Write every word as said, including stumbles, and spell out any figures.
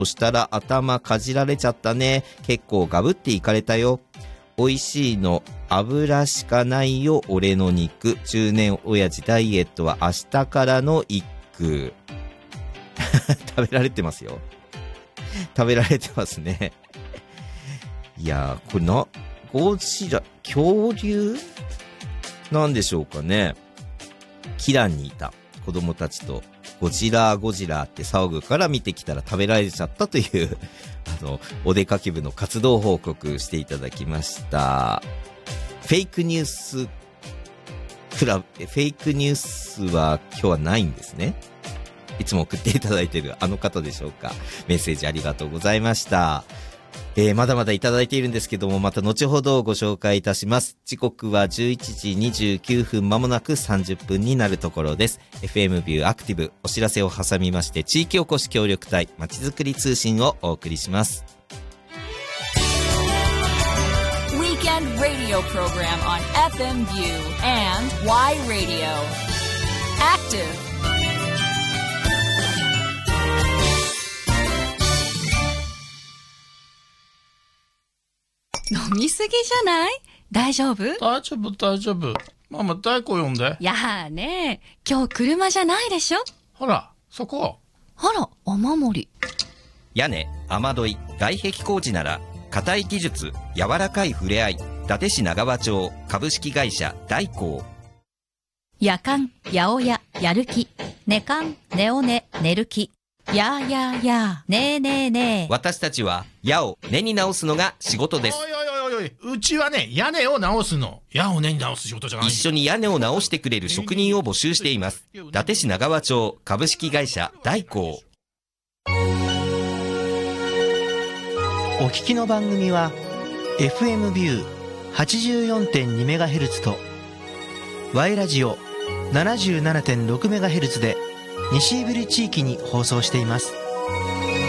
そしたら頭かじられちゃったね。結構ガブっていかれたよ。美味しいの油しかないよ俺の肉。中年親父ダイエットは明日からの一句。食べられてますよ。食べられてますね。いやー、これな、ゴジラ、恐竜なんでしょうかね。キランにいた子供たちとゴジラゴジラって騒ぐから見てきたら食べられちゃったというあのお出かけ部の活動報告していただきました。フェイクニュースクラブ、フェイクニュースは今日はないんですね。いつも送っていただいているあの方でしょうか。メッセージありがとうございました。えー、まだまだいただいているんですけども、また後ほどご紹介いたします。時刻はじゅういちじにじゅうきゅうふん、まもなくさんじゅっぷんになるところです。 エフエム ビューアクティブ、お知らせを挟みまして地域おこし協力隊まちづくり通信をお送りします。 Weekend Radio Program on エフエム View and Y Radio Active。 飲みすぎじゃない？大丈夫？ 大丈夫大丈夫。ママ大子呼んで。 いやーね、今日車じゃないでしょ。 ほらそこ。 あら、雨漏り。 屋根、雨どい、外壁工事なら硬い技術、柔らかい触れ合い。伊達市長川町株式会社大光。 夜間、八百屋、やる気。寝間、寝おね、寝る気。やーやーやー、ねえねえねえ。 私たちは矢を根に直すのが仕事です。 おいおいおいおい、うちはね屋根を直すの。矢を根に直す仕事じゃない。 一緒に屋根を直してくれる職人を募集しています。伊達市長川町株式会社大光。 お聞きの番組は エフエム ビュー はちじゅうよんてんにメガヘルツ と Y ラジオ ななじゅうななてんろくメガヘルツ で西胆振地域に放送しています。